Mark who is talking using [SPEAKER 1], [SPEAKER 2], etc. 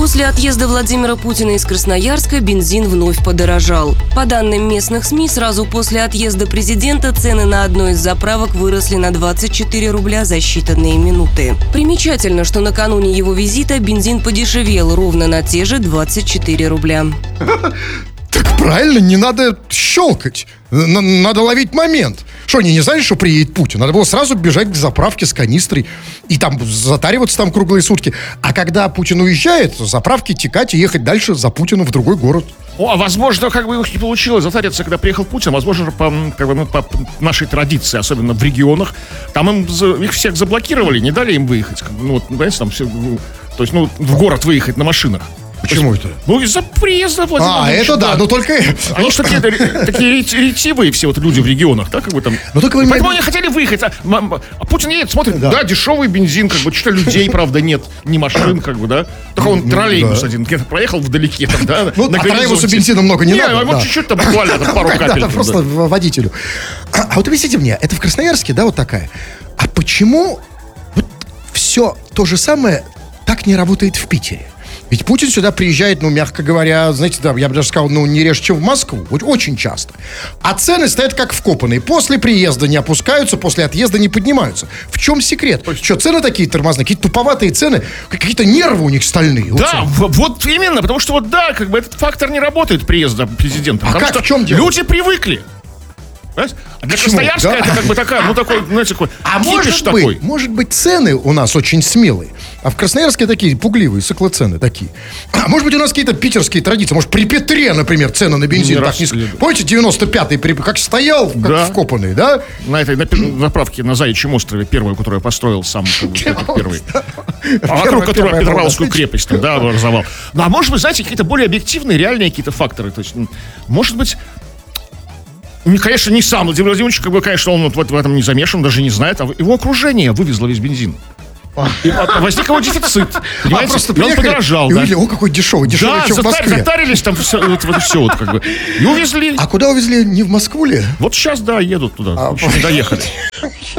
[SPEAKER 1] После отъезда Владимира Путина из Красноярска бензин вновь подорожал. По данным местных СМИ, сразу после отъезда президента цены на одной из заправок выросли на 24 рубля за считанные минуты. Примечательно, что накануне его визита бензин подешевел ровно на те же 24 рубля.
[SPEAKER 2] Так правильно, не надо щелкать. Надо ловить момент. Что, они не знали, что приедет Путин? Надо было сразу бежать к заправке с канистрой и там затариваться там круглые сутки. А когда Путин уезжает, заправки текать и ехать дальше за Путиным в другой город.
[SPEAKER 3] А возможно, как бы их не получилось затариться, когда приехал Путин. Возможно, по нашей традиции, особенно в регионах, там их всех заблокировали, не дали им выехать. Понимаете, там все, то есть, в город выехать на машинах.
[SPEAKER 2] Почему это?
[SPEAKER 3] Из-за приезда Владимира Владимировича.
[SPEAKER 2] Это да, но только...
[SPEAKER 3] Они же такие ретивые все люди в регионах, да, как бы там. Поэтому они хотели выехать. А Путин едет, смотрит, да, дешевый бензин, как бы, что-то людей, правда, нет, ни машин, как бы, да. Только он троллейбус один где-то проехал вдалеке, там, да.
[SPEAKER 2] А троллейбусу бензина много не надо.
[SPEAKER 3] Вот чуть-чуть там буквально, пару капель.
[SPEAKER 2] Просто водителю. А вот объясните мне, это в Красноярске, да, вот такая. А почему вот все то же самое так не работает в Питере? Ведь Путин сюда приезжает, мягко говоря, знаете, да, я бы даже сказал, не реже, чем в Москву. Очень часто. А цены стоят как вкопанные. После приезда не опускаются, после отъезда не поднимаются. В чем секрет? Что, цены такие тормозные? Какие-то туповатые цены? Какие-то нервы у них стальные?
[SPEAKER 3] Да, вот именно. Потому что как бы этот фактор не работает приезда президента.
[SPEAKER 2] А как, в чем дело?
[SPEAKER 3] Люди привыкли. А для Красноярска это как бы такая, такой, знаете, такой кипиш такой.
[SPEAKER 2] Может быть, цены у нас очень смелые, а в Красноярске такие пугливые, сыклоцены такие. А может быть, у нас какие-то питерские традиции. Может, при Петре, например, цены на бензин так низко. Помните, 95-й, как стоял, как вкопанный, да?
[SPEAKER 3] На этой заправке на Заячьем острове, первую, которую я построил сам, первый. Вокруг которого Петропавловскую крепость образовал. А может быть, знаете, какие-то более объективные, реальные какие-то факторы. То есть, может быть, конечно, не сам Владимир Владимирович, конечно, он в этом не замешан, даже не знает, а его окружение вывезло весь бензин. И возник его дефицит. Понимаете?
[SPEAKER 2] Просто
[SPEAKER 3] и он подорожал.
[SPEAKER 2] И увидели, какой дешевый, чем в Москве.
[SPEAKER 3] Затарились там все как бы. И увезли.
[SPEAKER 2] А куда увезли? Не в Москву ли?
[SPEAKER 3] Вот сейчас, едут туда. Еще не доехали.